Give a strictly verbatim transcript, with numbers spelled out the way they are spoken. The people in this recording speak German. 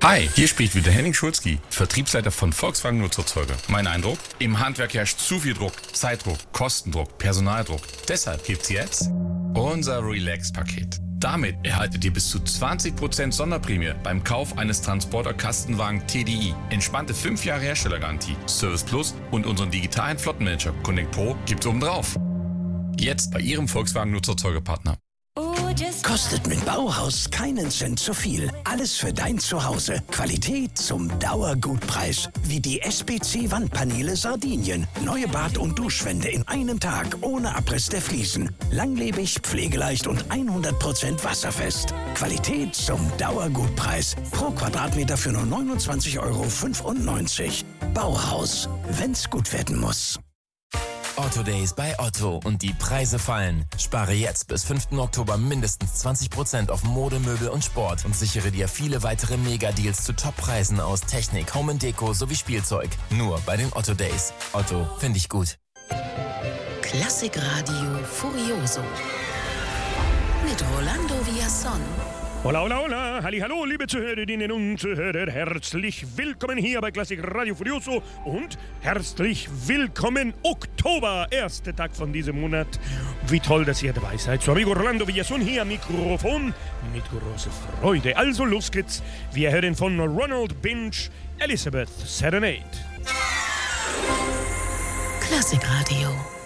Hi, hier spricht wieder Henning Schulzki, Vertriebsleiter von Volkswagen Nutzerzeuger. Mein Eindruck? Im Handwerk herrscht zu viel Druck, Zeitdruck, Kostendruck, Personaldruck. Deshalb gibt's jetzt unser Relax-Paket. Damit erhaltet ihr bis zu zwanzig Prozent Sonderprämie beim Kauf eines Transporter-Kastenwagen T D I. Entspannte fünf Jahre Herstellergarantie, Service Plus und unseren digitalen Flottenmanager Connect Pro gibt's obendrauf. Jetzt bei Ihrem Volkswagen Nutzerzeugerpartner. Kostet mit Bauhaus keinen Cent zu viel. Alles für dein Zuhause. Qualität zum Dauergutpreis. Wie die S B C-Wandpaneele Sardinien. Neue Bad- und Duschwände in einem Tag ohne Abriss der Fliesen. Langlebig, pflegeleicht und hundert Prozent wasserfest. Qualität zum Dauergutpreis. Pro Quadratmeter für nur neunundzwanzig Euro fünfundneunzig. Bauhaus. Wenn's gut werden muss. Otto Days bei Otto und die Preise fallen. Spare jetzt bis fünften Oktober mindestens zwanzig Prozent auf Mode, Möbel und Sport und sichere dir viele weitere Mega-Deals zu Top-Preisen aus Technik, Home and Deko sowie Spielzeug. Nur bei den Otto Days. Otto, finde ich gut. Klassikradio Furioso mit Rolando Villazón. Hola, hola, hola, hallo, liebe Zuhörerinnen und Zuhörer, herzlich willkommen hier bei Klassik Radio Furioso und herzlich willkommen Oktober, erster Tag von diesem Monat. Wie toll, dass ihr dabei seid. Zu amigo Rolando Villazón hier am Mikrofon mit großer Freude. Also los geht's, wir hören von Ronald Binch Elizabeth Serenade. Klassikradio.